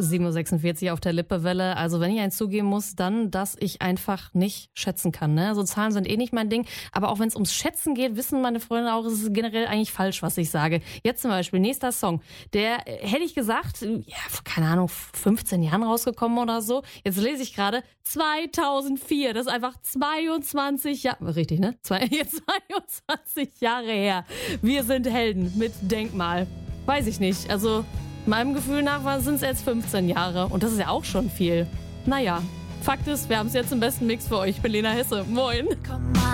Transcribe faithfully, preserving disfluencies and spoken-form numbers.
sieben Uhr sechsundvierzig auf der Lippewelle. Also wenn ich eins zugeben muss, dann, dass ich einfach nicht schätzen kann. Ne? So Zahlen sind eh nicht mein Ding. Aber auch wenn es ums Schätzen geht, wissen meine Freunde auch, es ist generell eigentlich falsch, was ich sage. Jetzt zum Beispiel, nächster Song. Der, äh, hätte ich gesagt, ja, keine Ahnung, fünfzehn Jahren rausgekommen oder so. Jetzt lese ich gerade zweitausendvier. Das ist einfach zweiundzwanzig Jahre, richtig, ne? Zwei, zweiundzwanzig Jahre her. Wir sind Helden mit Denkmal. Weiß ich nicht. Also meinem Gefühl nach sind es jetzt fünfzehn Jahre. Und das ist ja auch schon viel. Naja, Fakt ist, wir haben es jetzt im besten Mix für euch. Ich bin Lena Hesse. Moin.